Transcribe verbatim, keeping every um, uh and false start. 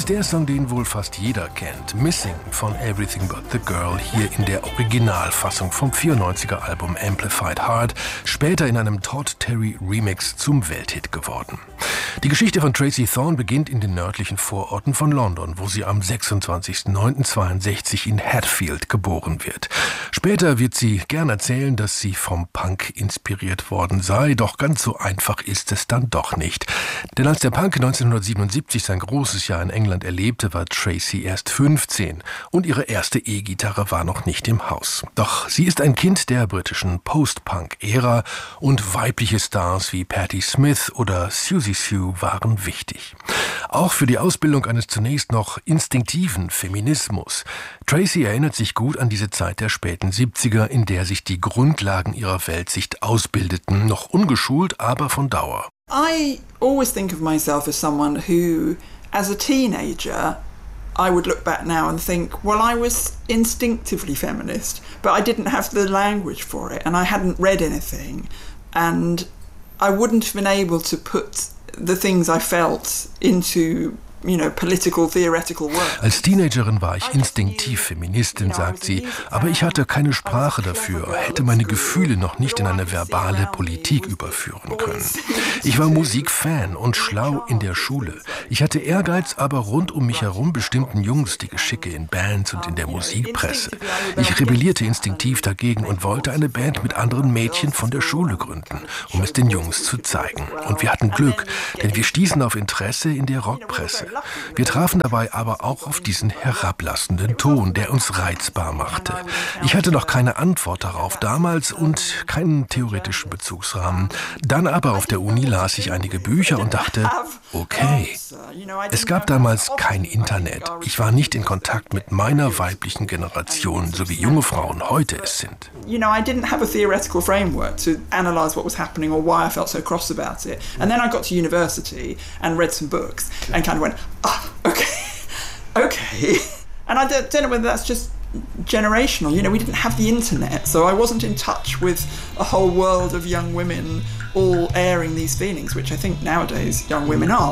ist der Song, den wohl fast jeder kennt. Missing von Everything But The Girl, hier in der Originalfassung vom vierundneunziger Album Amplified Heart, später in einem Todd Terry Remix zum Welthit geworden. Die Geschichte von Tracy Thorn beginnt in den nördlichen Vororten von London, wo sie am sechsundzwanzigsten neunten zweiundsechzig in Hatfield geboren wird. Später wird sie gern erzählen, dass sie vom Punk inspiriert worden sei, doch ganz so einfach ist es dann doch nicht. Denn als der Punk neunzehnhundertsiebenundsiebzig sein großes Jahr in England erlebte, war Tracy erst fünfzehn und ihre erste E-Gitarre war noch nicht im Haus. Doch sie ist ein Kind der britischen Post-Punk-Ära und weibliche Stars wie Patti Smith oder Siouxsie Sioux waren wichtig. Auch für die Ausbildung eines zunächst noch instinktiven Feminismus. Tracy erinnert sich gut an diese Zeit der späten siebziger, in der sich die Grundlagen ihrer Weltsicht ausbildeten, noch ungeschult, aber von Dauer. I always think of myself as someone who, as a teenager, I would look back now and think, well, I was instinctively feminist, but I didn't have the language for it, and I hadn't read anything, and I wouldn't have been able to put the things I felt into, you know, political, theoretical work. Als Teenagerin war ich instinktiv Feministin, sagt sie, aber ich hatte keine Sprache dafür, hätte meine Gefühle noch nicht in eine verbale Politik überführen können. Ich war Musikfan und schlau in der Schule. Ich hatte Ehrgeiz, aber rund um mich herum bestimmten Jungs die Geschicke in Bands und in der Musikpresse. Ich rebellierte instinktiv dagegen und wollte eine Band mit anderen Mädchen von der Schule gründen, um es den Jungs zu zeigen. Und wir hatten Glück, denn wir stießen auf Interesse in der Rockpresse. Wir trafen dabei aber auch auf diesen herablassenden Ton, der uns reizbar machte. Ich hatte noch keine Antwort darauf damals und keinen theoretischen Bezugsrahmen. Dann aber auf der Uni las ich einige Bücher und dachte, okay. Es gab damals kein Internet. Ich war nicht in Kontakt mit meiner weiblichen Generation, so wie junge Frauen heute es sind. You know, I didn't have a theoretical framework to analyze what was happening or why I felt so cross about it. And then I got to university and read some books and kind of went, oh, okay, okay. And I don't, don't know whether that's just generational. You know, we didn't have the internet, so I wasn't in touch with a whole world of young women all airing these feelings, which I think nowadays young women are.